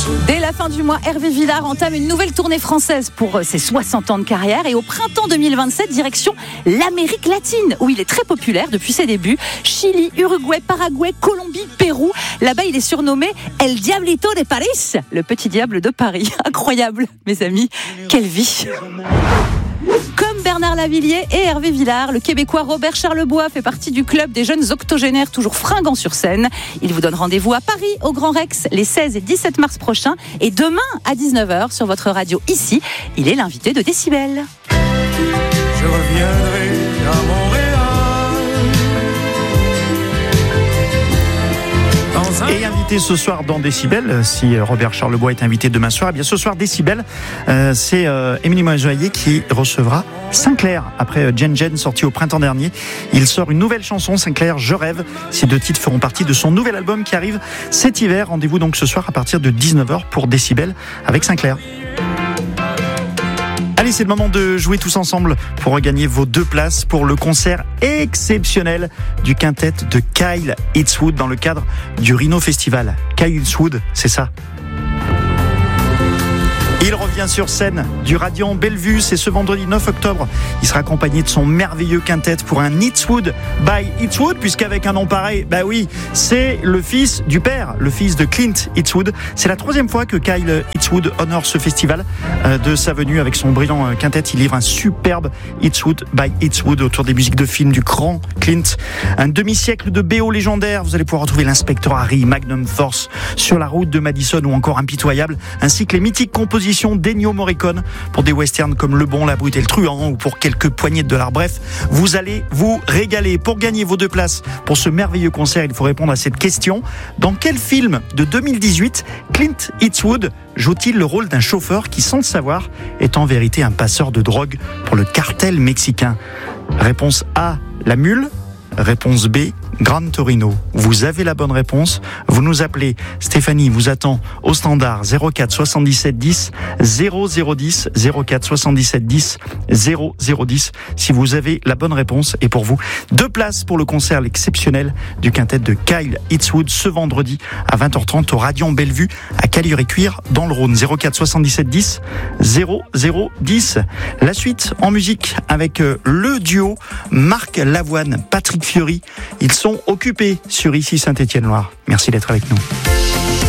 Dès la fin du mois, Hervé Villard entame une nouvelle tournée française pour ses 60 ans de carrière. Et au printemps 2027, direction l'Amérique latine, où il est très populaire depuis ses débuts. Chili, Uruguay, Paraguay, Colombie, Pérou. Là-bas, il est surnommé El Diablito de Paris, le petit diable de Paris. Incroyable, mes amis. Quelle vie! Comme Bernard Lavilliers et Hervé Villard, le Québécois Robert Charlebois fait partie du club des jeunes octogénaires toujours fringants sur scène. Il vous donne rendez-vous à Paris, au Grand Rex, les 16 et 17 mars prochains. Et demain, à 19h, sur votre radio ici, il est l'invité de Décibel. Je reviendrai à Montréal. Et invité ce soir dans Décibel, si Robert Charlebois est invité demain soir, eh bien ce soir Décibel, c'est Émilie Moisaillé qui recevra Sinclair. Après Jen Jen, sorti au printemps dernier, il sort une nouvelle chanson, Sinclair, Je rêve. Ces deux titres feront partie de son nouvel album qui arrive cet hiver. Rendez-vous donc ce soir à partir de 19h pour Décibel avec Sinclair. Allez, c'est le moment de jouer tous ensemble pour regagner vos 2 places pour le concert exceptionnel du quintet de Kyle Eastwood dans le cadre du Rhino Festival. Kyle Eastwood, c'est ça. Il revient sur scène du Radiant Bellevue, c'est ce vendredi 9 octobre. Il sera accompagné de son merveilleux quintet pour un Eastwood by Eastwood, puisqu'avec un nom pareil, bah oui, c'est le fils du père, le fils de Clint Eastwood. C'est la 3e fois que Kyle Eastwood honore ce festival de sa venue avec son brillant quintet. Il livre un superbe Eastwood by Eastwood autour des musiques de films du grand Clint. Un demi-siècle de BO légendaire. Vous allez pouvoir retrouver l'Inspecteur Harry, Magnum Force, Sur la route de Madison ou encore Impitoyable, ainsi que les mythiques compositions d'Ennio Morricone pour des westerns comme Le Bon, la Brute et le Truand ou pour quelques poignées de dollars. Bref, vous allez vous régaler. Pour gagner vos 2 places pour ce merveilleux concert, il faut répondre à cette question. Dans quel film de 2018 Clint Eastwood joue-t-il le rôle d'un chauffeur qui, sans le savoir, est en vérité un passeur de drogue pour le cartel mexicain? Réponse A, La Mule. Réponse B, Gran Torino. Vous avez la bonne réponse. Vous nous appelez. Stéphanie vous attend au standard 04 77 10 0010 04 77 10 0010 si vous avez la bonne réponse. Et pour vous, 2 places pour le concert exceptionnel du quintet de Kyle Eastwood ce vendredi à 20h30 au Radiant Bellevue à Caluire-et-Cuire dans le Rhône. 04 77 10 0010. La suite en musique avec le duo Marc Lavoine, Patrick Fiori. Ils sont occupés sur Ici Saint-Étienne-Loire. Merci d'être avec nous.